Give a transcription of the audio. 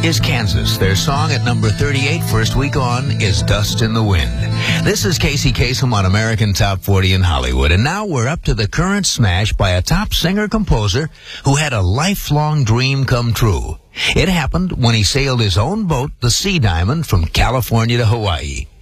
is Kansas. Their song at number 38, first week on, is Dust in the Wind. This is Casey Kasem on American Top 40 in Hollywood. And now we're up to the current smash by a top singer-composer who had a lifelong dream come true. It happened when he sailed his own boat, the Sea Diamond, from California to Hawaii.